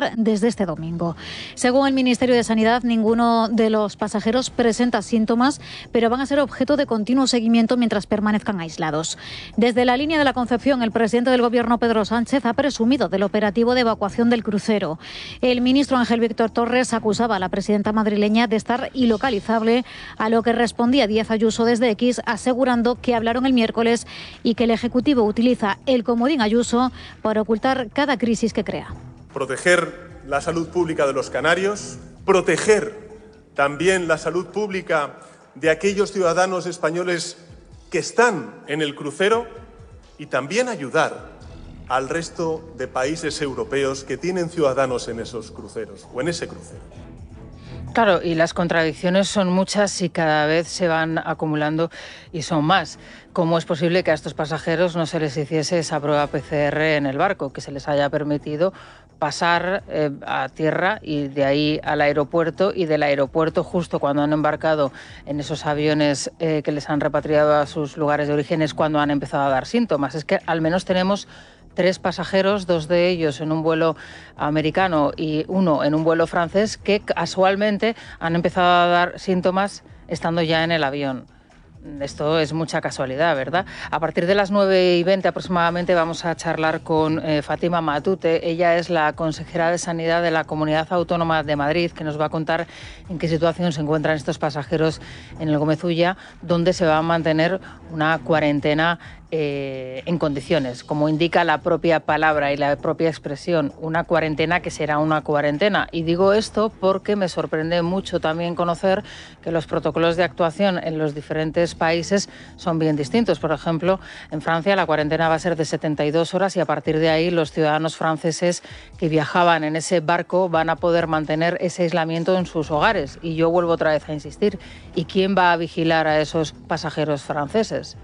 viajar desde este domingo. Según el Ministerio de Sanidad, ninguno de los pasajeros presenta síntomas, pero van a ser objeto de continuo seguimiento mientras permanezcan aislados. Desde la línea de la Concepción, el presidente del Gobierno, Pedro Sánchez, ha presumido del operativo de evacuación del crucero. El ministro Ángel Víctor Torres acusaba a la presidenta madrileña de estar ilocalizable, a lo que respondía Díaz Ayuso desde X, asegurando que hablaron el miércoles y que el Ejecutivo utiliza el comodín Ayuso para ocultar cada crisis que crea. Proteger la salud pública de los canarios, proteger también la salud pública de aquellos ciudadanos españoles que están en el crucero y también ayudar al resto de países europeos que tienen ciudadanos en esos cruceros o en ese crucero. Claro, y las contradicciones son muchas y cada vez se van acumulando y son más. ¿Cómo es posible que a estos pasajeros no se les hiciese esa prueba PCR en el barco, que se les haya permitido pasar a tierra y de ahí al aeropuerto, y del aeropuerto, justo cuando han embarcado en esos aviones que les han repatriado a sus lugares de origen, es cuando han empezado a dar síntomas? Es que al menos tenemos 3 pasajeros, 2 de ellos en un vuelo americano y 1 en un vuelo francés, que casualmente han empezado a dar síntomas estando ya en el avión. Esto es mucha casualidad, ¿verdad? A partir de las 9:20 aproximadamente vamos a charlar con Fátima Matute. Ella es la consejera de Sanidad de la Comunidad Autónoma de Madrid, que nos va a contar en qué situación se encuentran estos pasajeros en el Gómez Ulla, donde se va a mantener una cuarentena en condiciones, como indica la propia palabra y la propia expresión, una cuarentena que será una cuarentena. Y digo esto porque me sorprende mucho también conocer que los protocolos de actuación en los diferentes países son bien distintos. Por ejemplo, en Francia la cuarentena va a ser de 72 horas y a partir de ahí los ciudadanos franceses que viajaban en ese barco van a poder mantener ese aislamiento en sus hogares. Y yo vuelvo otra vez a insistir, ¿y quién va a vigilar a esos pasajeros franceses?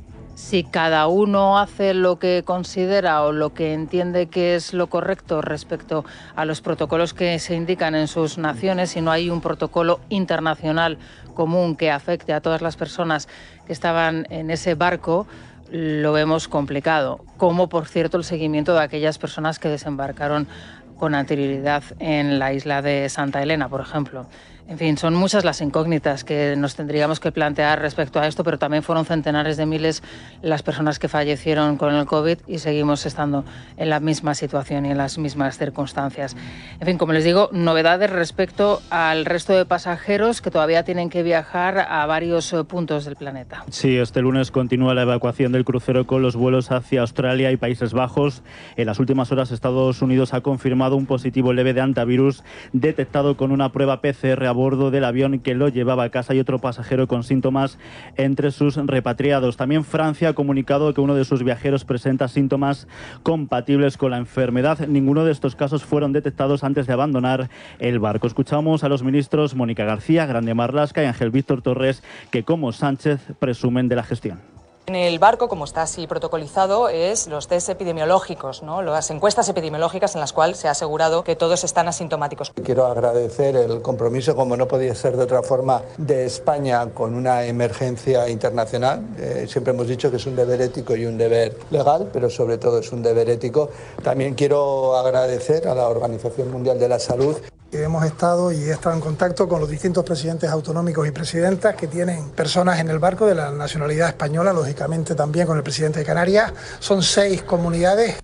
Si cada uno hace lo que considera o lo que entiende que es lo correcto respecto a los protocolos que se indican en sus naciones, y no hay un protocolo internacional común que afecte a todas las personas que estaban en ese barco, lo vemos complicado. Como, por cierto, el seguimiento de aquellas personas que desembarcaron con anterioridad en la isla de Santa Elena, por ejemplo. En fin, son muchas las incógnitas que nos tendríamos que plantear respecto a esto, pero también fueron centenares de miles las personas que fallecieron con el COVID y seguimos estando en la misma situación y en las mismas circunstancias. En fin, como les digo, novedades respecto al resto de pasajeros que todavía tienen que viajar a varios puntos del planeta. Sí, este lunes continúa la evacuación del crucero con los vuelos hacia Australia y Países Bajos. En las últimas horas, Estados Unidos ha confirmado un positivo leve de hantavirus detectado con una prueba PCR a bordo del avión que lo llevaba a casa y otro pasajero con síntomas entre sus repatriados. También Francia ha comunicado que uno de sus viajeros presenta síntomas compatibles con la enfermedad. Ninguno de estos casos fueron detectados antes de abandonar el barco. Escuchamos a los ministros Mónica García, Grande Marlaska y Ángel Víctor Torres, que como Sánchez presumen de la gestión. En el barco, como está así protocolizado, es los test epidemiológicos, ¿no? Las encuestas epidemiológicas en las cuales se ha asegurado que todos están asintomáticos. Quiero agradecer el compromiso, como no podía ser de otra forma, de España con una emergencia internacional. Siempre hemos dicho que es un deber ético y un deber legal, pero sobre todo es un deber ético. También quiero agradecer a la Organización Mundial de la Salud. Hemos estado y he estado en contacto con los distintos presidentes autonómicos y presidentas que tienen personas en el barco de la nacionalidad española, lógicamente también con el presidente de Canarias. Son 6 comunidades.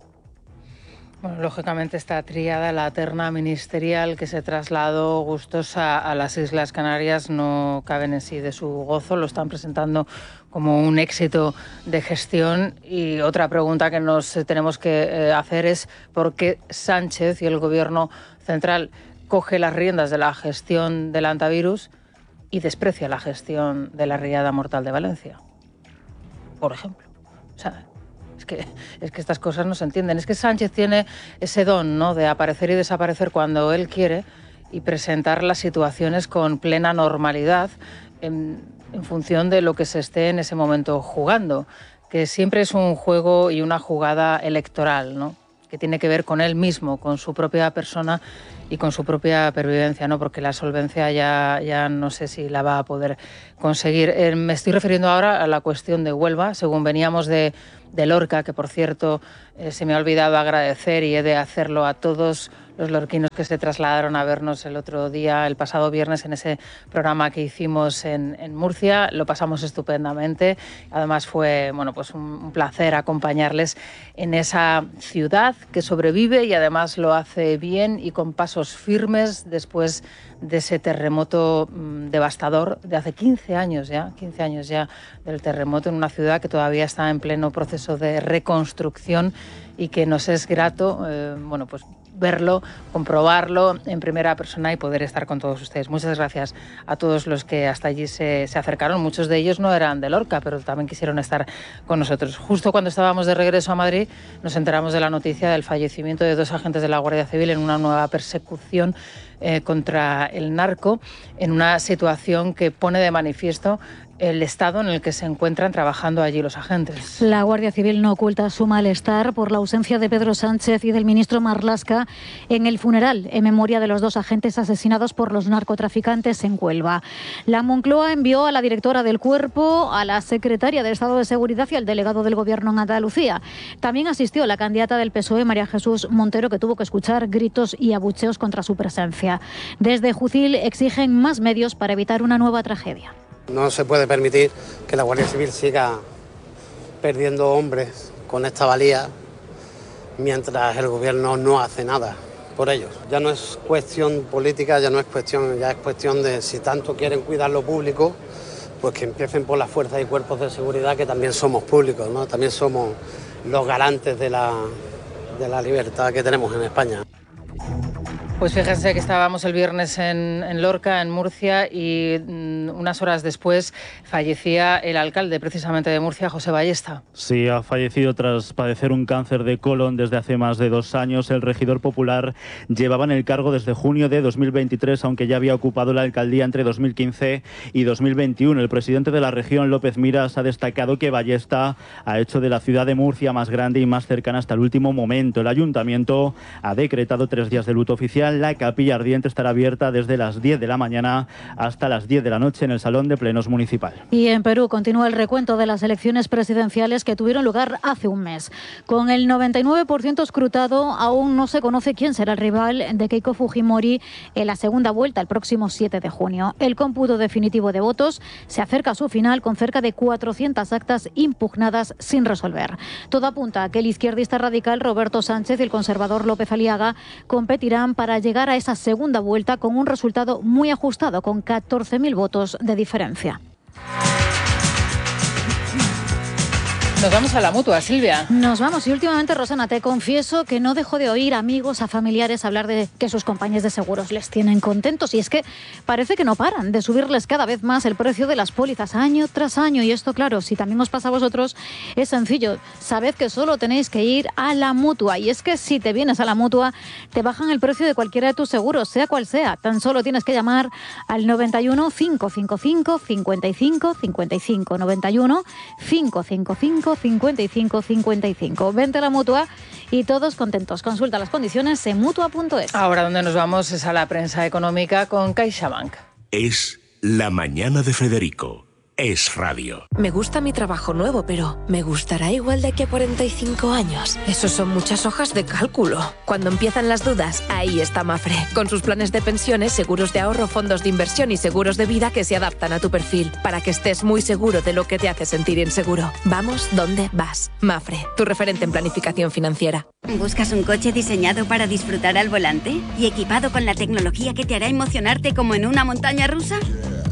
Bueno, lógicamente esta tríada, la terna ministerial que se trasladó gustosa a las Islas Canarias, no caben en sí de su gozo, lo están presentando como un éxito de gestión. Y otra pregunta que nos tenemos que hacer es por qué Sánchez y el Gobierno central coge las riendas de la gestión del hantavirus y desprecia la gestión de la riada mortal de Valencia, por ejemplo. O sea, es que estas cosas no se entienden. Es que Sánchez tiene ese don, ¿no?, de aparecer y desaparecer cuando él quiere y presentar las situaciones con plena normalidad en función de lo que se esté en ese momento jugando, que siempre es un juego y una jugada electoral, ¿no?, que tiene que ver con él mismo, con su propia persona y con su propia pervivencia, ¿no?, porque la solvencia ya no sé si la va a poder conseguir. Me estoy refiriendo ahora a la cuestión de Huelva. Según veníamos de de Lorca, que por cierto se me ha olvidado agradecer y he de hacerlo a todos los lorquinos que se trasladaron a vernos el pasado viernes, en ese programa que hicimos en Murcia. Lo pasamos estupendamente. Además fue un placer acompañarles en esa ciudad que sobrevive y además lo hace bien y con pasos firmes después de ese terremoto devastador de hace 15 años ya del terremoto, en una ciudad que todavía está en pleno proceso de reconstrucción y que nos es grato verlo, comprobarlo en primera persona y poder estar con todos ustedes. Muchas gracias a todos los que hasta allí se acercaron. Muchos de ellos no eran de Lorca, pero también quisieron estar con nosotros. Justo cuando estábamos de regreso a Madrid, nos enteramos de la noticia del fallecimiento de 2 agentes de la Guardia Civil en una nueva persecución contra el narco, en una situación que pone de manifiesto el estado en el que se encuentran trabajando allí los agentes. La Guardia Civil no oculta su malestar por la ausencia de Pedro Sánchez y del ministro Marlaska en el funeral en memoria de los 2 agentes asesinados por los narcotraficantes en Huelva. La Moncloa envió a la directora del Cuerpo, a la secretaria de Estado de Seguridad y al delegado del Gobierno en Andalucía. También asistió la candidata del PSOE, María Jesús Montero, que tuvo que escuchar gritos y abucheos contra su presencia. Desde Jucil exigen más medios para evitar una nueva tragedia. No se puede permitir que la Guardia Civil siga perdiendo hombres con esta valía mientras el gobierno no hace nada por ellos. Ya no es cuestión política, ya es cuestión de si tanto quieren cuidar lo público, pues que empiecen por las fuerzas y cuerpos de seguridad, que también somos públicos, ¿no? También somos los garantes de la libertad que tenemos en España. Pues fíjense que estábamos el viernes en Lorca, en Murcia, y unas horas después fallecía el alcalde precisamente de Murcia, José Ballesta. Sí, ha fallecido tras padecer un cáncer de colon desde hace más de 2 años. El regidor popular llevaba en el cargo desde junio de 2023, aunque ya había ocupado la alcaldía entre 2015 y 2021. El presidente de la región, López Miras, ha destacado que Ballesta ha hecho de la ciudad de Murcia más grande y más cercana hasta el último momento. El ayuntamiento ha decretado 3 días de luto oficial. La capilla ardiente estará abierta desde las 10 de la mañana hasta las 10 de la noche en el Salón de Plenos Municipal. Y en Perú continúa el recuento de las elecciones presidenciales que tuvieron lugar hace un mes. Con el 99% escrutado, aún no se conoce quién será el rival de Keiko Fujimori en la segunda vuelta el próximo 7 de junio. El cómputo definitivo de votos se acerca a su final con cerca de 400 actas impugnadas sin resolver. Todo apunta a que el izquierdista radical Roberto Sánchez y el conservador López Aliaga competirán para llegar a esa segunda vuelta con un resultado muy ajustado, con 14.000 votos de diferencia. Nos vamos a la Mutua, Silvia. Nos vamos, y últimamente, Rosana, te confieso que no dejo de oír amigos, a familiares hablar de que sus compañías de seguros les tienen contentos, y es que parece que no paran de subirles cada vez más el precio de las pólizas año tras año, y esto, claro, si también os pasa a vosotros, es sencillo. Sabed que solo tenéis que ir a la Mutua, y es que si te vienes a la Mutua te bajan el precio de cualquiera de tus seguros, sea cual sea. Tan solo tienes que llamar al 91 555 55 55, 91 555 55 55. Vente a la Mutua y todos contentos. Consulta las condiciones en mutua.es. Ahora donde nos vamos es a la prensa económica con CaixaBank. Es La Mañana de Federico. Es radio. Me gusta mi trabajo nuevo, pero ¿me gustará igual de aquí a 45 años? Esos son muchas hojas de cálculo. Cuando empiezan las dudas, ahí está Mafre. Con sus planes de pensiones, seguros de ahorro, fondos de inversión y seguros de vida que se adaptan a tu perfil, para que estés muy seguro de lo que te hace sentir inseguro. Vamos donde vas. Mafre, tu referente en planificación financiera. ¿Buscas un coche diseñado para disfrutar al volante y equipado con la tecnología que te hará emocionarte como en una montaña rusa?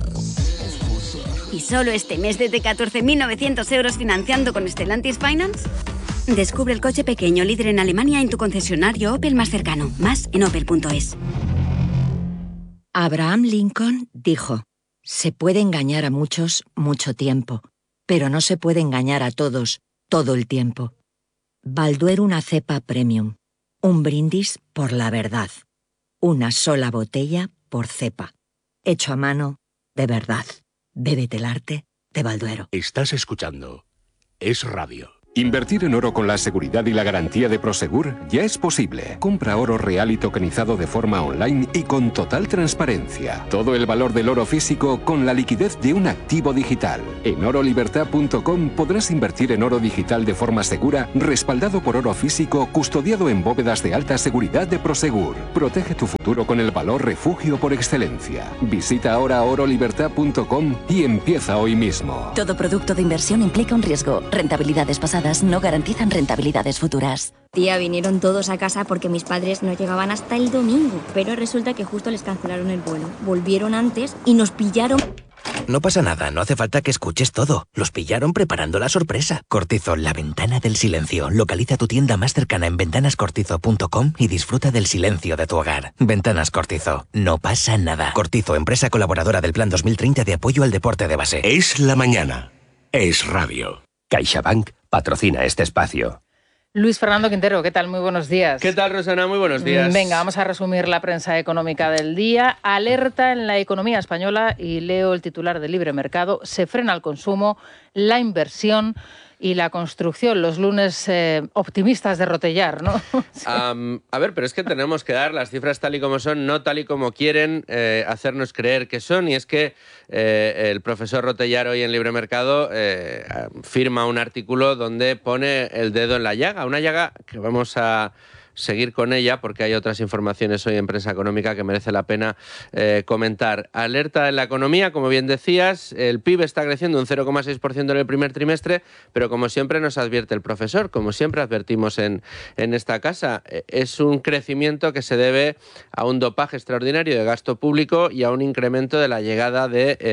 ¿Y solo este mes desde 14.900 euros financiando con Stellantis Finance? Descubre el coche pequeño líder en Alemania en tu concesionario Opel más cercano. Más en opel.es. Abraham Lincoln dijo: se puede engañar a muchos mucho tiempo, pero no se puede engañar a todos todo el tiempo. Balduero, una cepa premium. Un brindis por la verdad. Una sola botella por cepa. Hecho a mano, de verdad. Bébete el arte de Balduero. Estás escuchando Es Radio. Invertir en oro con la seguridad y la garantía de Prosegur ya es posible. Compra oro real y tokenizado de forma online y con total transparencia. Todo el valor del oro físico con la liquidez de un activo digital. En orolibertad.com podrás invertir en oro digital de forma segura, respaldado por oro físico, custodiado en bóvedas de alta seguridad de Prosegur. Protege tu futuro con el valor refugio por excelencia. Visita ahora orolibertad.com y empieza hoy mismo. Todo producto de inversión implica un riesgo. Rentabilidades pasadas no garantizan rentabilidades futuras. Tía, vinieron todos a casa porque mis padres no llegaban hasta el domingo, pero resulta que justo les cancelaron el vuelo. Volvieron antes y nos pillaron. No pasa nada, no hace falta que escuches todo. Los pillaron preparando la sorpresa. Cortizo, la ventana del silencio. Localiza tu tienda más cercana en ventanascortizo.com y disfruta del silencio de tu hogar. Ventanas Cortizo, no pasa nada. Cortizo, empresa colaboradora del Plan 2030 de apoyo al deporte de base. Es la mañana. Es radio. CaixaBank patrocina este espacio. Luis Fernando Quintero, ¿qué tal? Muy buenos días. ¿Qué tal, Rosana? Muy buenos días. Venga, vamos a resumir la prensa económica del día. Alerta en la economía española, y leo el titular de Libre Mercado: se frena el consumo, la inversión y la construcción. Los lunes optimistas de Rotellar, ¿no? Sí. A ver, pero es que tenemos que dar las cifras tal y como son, no tal y como quieren hacernos creer que son. Y es que el profesor Rotellar hoy en Libre Mercado firma un artículo donde pone el dedo en la llaga. Una llaga que vamos a seguir con ella porque hay otras informaciones hoy en Prensa Económica que merece la pena comentar. Alerta en la economía, como bien decías, el PIB está creciendo un 0,6% en el primer trimestre, pero como siempre nos advierte el profesor, como siempre advertimos en esta casa, es un crecimiento que se debe a un dopaje extraordinario de gasto público y a un incremento de la llegada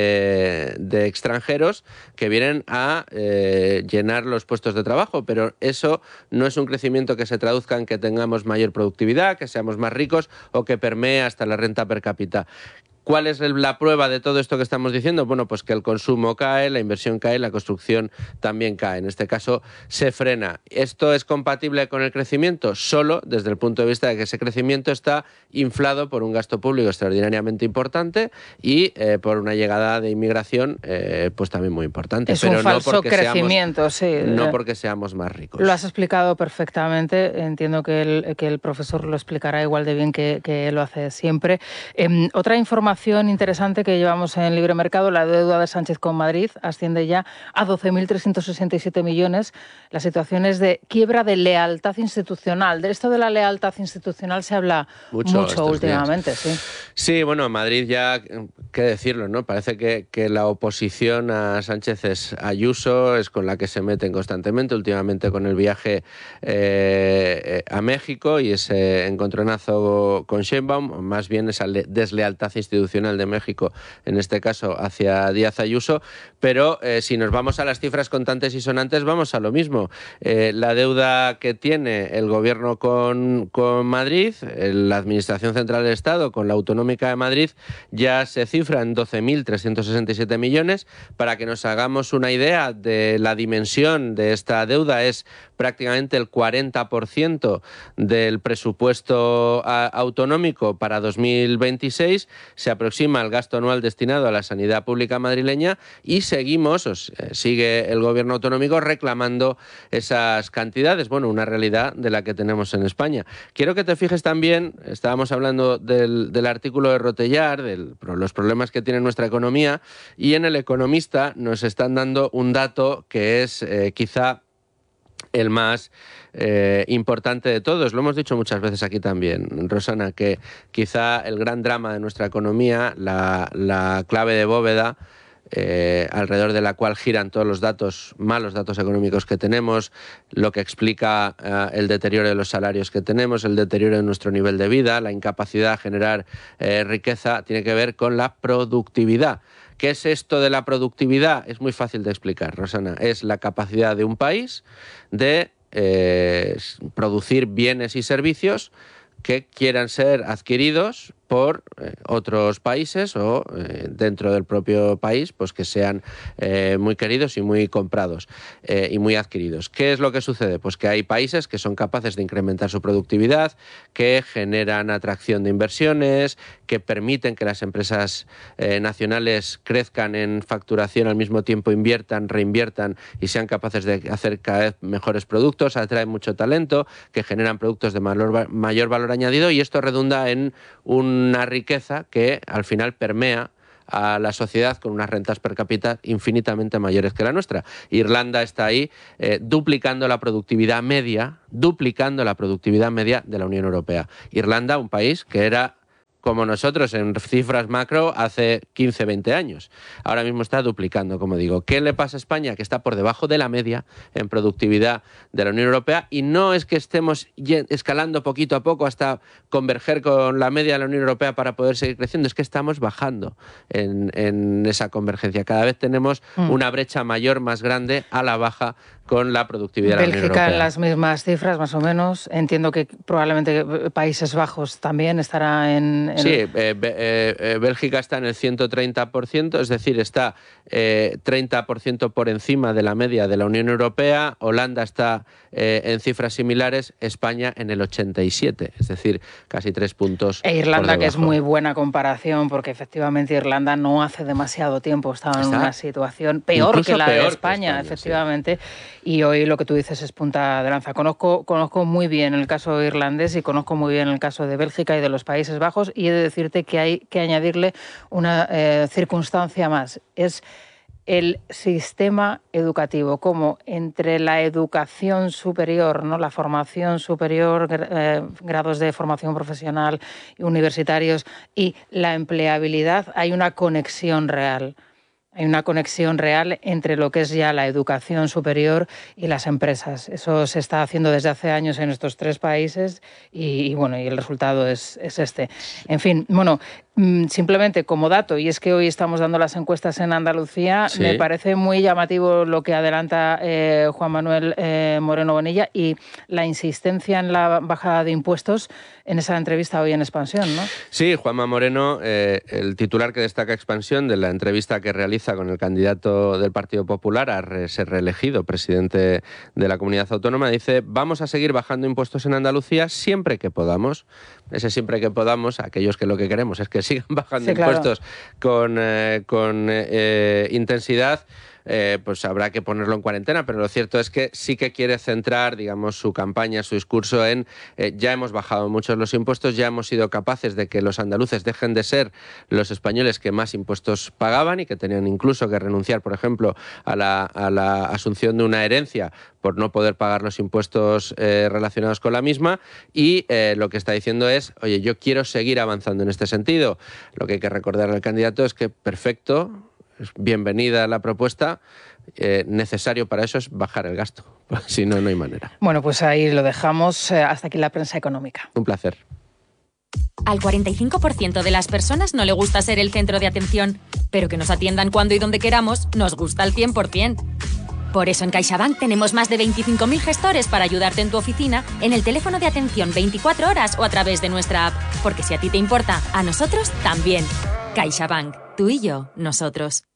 de extranjeros que vienen a llenar los puestos de trabajo, pero eso no es un crecimiento que se traduzca en que tengamos mayor productividad, que seamos más ricos o que permee hasta la renta per cápita. ¿Cuál es la prueba de todo esto que estamos diciendo? Bueno, pues que el consumo cae, la inversión cae, la construcción también cae. En este caso se frena. ¿Esto es compatible con el crecimiento? Solo desde el punto de vista de que ese crecimiento está inflado por un gasto público extraordinariamente importante y por una llegada de inmigración pues también muy importante. Es pero un falso no porque crecimiento, sí. No porque seamos más ricos. Lo has explicado perfectamente. Entiendo que el profesor lo explicará igual de bien que lo hace siempre. Otra información interesante que llevamos en Libre Mercado: la deuda de Sánchez con Madrid asciende ya a 12.367 millones. La situación es de quiebra de lealtad institucional. De esto de la lealtad institucional se habla mucho últimamente. Sí. Sí, bueno, Madrid ya, qué decirlo, ¿no? Parece que la oposición a Sánchez es Ayuso, es con la que se meten constantemente, últimamente con el viaje a México y ese encontronazo con Sheinbaum, más bien esa deslealtad institucional de México, en este caso hacia Díaz Ayuso, pero si nos vamos a las cifras contantes y sonantes, vamos a lo mismo. La deuda que tiene el gobierno con Madrid, la Administración Central del Estado con la Autonómica de Madrid, ya se cifra en 12.367 millones. Para que nos hagamos una idea de la dimensión de esta deuda, es prácticamente el 40% del presupuesto autonómico para 2026. Se aproxima el gasto anual destinado a la sanidad pública madrileña y sigue el gobierno autonómico reclamando esas cantidades. Bueno, una realidad de la que tenemos en España. Quiero que te fijes también, estábamos hablando del artículo de Rotellar, de los problemas que tiene nuestra economía, y en El Economista nos están dando un dato que es quizá el más importante de todos. Lo hemos dicho muchas veces aquí también, Rosana, que quizá el gran drama de nuestra economía, la clave de bóveda, alrededor de la cual giran todos los malos datos económicos que tenemos, lo que explica el deterioro de los salarios que tenemos, el deterioro de nuestro nivel de vida, la incapacidad de generar riqueza, tiene que ver con la productividad. ¿Qué es esto de la productividad? Es muy fácil de explicar, Rosana. Es la capacidad de un país de producir bienes y servicios que quieran ser adquiridos por otros países o dentro del propio país, pues que sean muy queridos y muy comprados y muy adquiridos. ¿Qué es lo que sucede? Pues que hay países que son capaces de incrementar su productividad, que generan atracción de inversiones, que permiten que las empresas nacionales crezcan en facturación, al mismo tiempo inviertan, reinviertan y sean capaces de hacer cada vez mejores productos, atraen mucho talento, que generan productos de mayor valor añadido, y esto redunda en una riqueza que al final permea a la sociedad con unas rentas per cápita infinitamente mayores que la nuestra. Irlanda está ahí duplicando la productividad media de la Unión Europea. Irlanda, un país que era como nosotros en cifras macro hace 15, 20 años. Ahora mismo está duplicando, como digo. ¿Qué le pasa a España? Que está por debajo de la media en productividad de la Unión Europea, y no es que estemos escalando poquito a poco hasta converger con la media de la Unión Europea para poder seguir creciendo, es que estamos bajando en esa convergencia. Cada vez tenemos una brecha mayor, más grande, a la baja con la productividad de la Unión Europea. Bélgica en las mismas cifras, más o menos. Entiendo que probablemente Países Bajos también estará en... Sí, Bélgica está en el 130%, es decir, está 30% por encima de la media de la Unión Europea. Holanda está en cifras similares, España en el 87%, es decir, casi 3 puntos. E Irlanda, por que es debajo. muy buena comparación, porque efectivamente Irlanda no hace demasiado tiempo estaba en una situación peor Incluso que la peor de que España, España, efectivamente. Sí. Y hoy lo que tú dices es punta de lanza. Conozco muy bien el caso irlandés y conozco muy bien el caso de Bélgica y de los Países Bajos, y he de decirte que hay que añadirle una circunstancia más. Es el sistema educativo, como entre la educación superior, ¿no?, la formación superior, grados de formación profesional universitarios, y la empleabilidad, hay una conexión real. Hay una conexión real entre lo que es ya la educación superior y las empresas. Eso se está haciendo desde hace años en estos 3 países y bueno, y el resultado es este. En fin, bueno, simplemente como dato, y es que hoy estamos dando las encuestas en Andalucía, sí. Me parece muy llamativo lo que adelanta Juan Manuel Moreno Bonilla y la insistencia en la bajada de impuestos en esa entrevista hoy en Expansión, ¿no? Sí, Juanma Moreno, el titular que destaca Expansión de la entrevista que realiza con el candidato del Partido Popular a ser reelegido presidente de la comunidad autónoma, dice: vamos a seguir bajando impuestos en Andalucía siempre que podamos. Ese siempre que podamos, aquellos que lo que queremos es que sigan bajando impuestos con intensidad. Pues habrá que ponerlo en cuarentena, pero lo cierto es que sí que quiere centrar, digamos, su campaña, su discurso en ya hemos bajado muchos los impuestos, ya hemos sido capaces de que los andaluces dejen de ser los españoles que más impuestos pagaban y que tenían incluso que renunciar, por ejemplo, a la asunción de una herencia por no poder pagar los impuestos relacionados con la misma, y lo que está diciendo es: oye, yo quiero seguir avanzando en este sentido. Lo que hay que recordar al candidato es que perfecto, bienvenida la propuesta, necesario para eso es bajar el gasto, si no, no hay manera. Bueno, pues ahí lo dejamos. Hasta aquí la prensa económica. Un placer. Al 45% de las personas no le gusta ser el centro de atención, pero que nos atiendan cuando y donde queramos nos gusta al 100%. Por eso en CaixaBank tenemos más de 25.000 gestores para ayudarte en tu oficina, en el teléfono de atención 24 horas o a través de nuestra app. Porque si a ti te importa, a nosotros también. CaixaBank. Tú y yo, nosotros.